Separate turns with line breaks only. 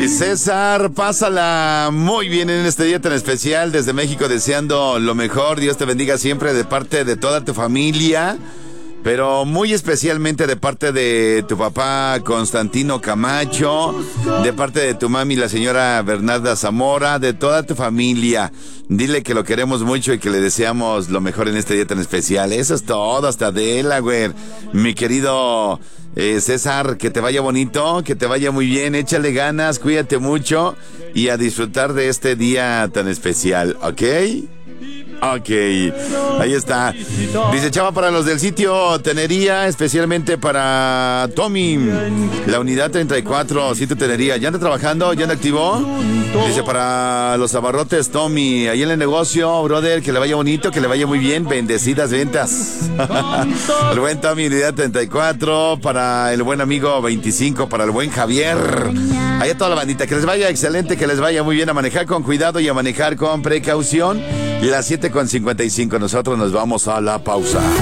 César, pásala muy bien en este día tan especial. Desde México deseando lo mejor. Dios te bendiga siempre de parte de toda tu familia, pero muy especialmente de parte de tu papá Constantino Camacho, de parte de tu mami, la señora Bernarda Zamora, de toda tu familia. Dile que lo queremos mucho y que le deseamos lo mejor en este día tan especial. Eso es todo, hasta Delaware. Mi querido César, que te vaya bonito, que te vaya muy bien, échale ganas, cuídate mucho y a disfrutar de este día tan especial, ¿ok? Ok, ahí está. Dice Chava, para los del sitio Tenería, especialmente para Tommy, la unidad 34, sitio Tenería. ¿Ya anda trabajando? ¿Ya anda activo? Dice para los abarrotes Tommy, ahí en el negocio, brother, que le vaya bonito, que le vaya muy bien, bendecidas ventas. El buen Tommy, unidad 34, para el buen amigo 25, para el buen Javier. Ahí a toda la bandita, que les vaya excelente, que les vaya muy bien, a manejar con cuidado y a manejar con precaución. Las 7:55, nosotros nos vamos a la pausa.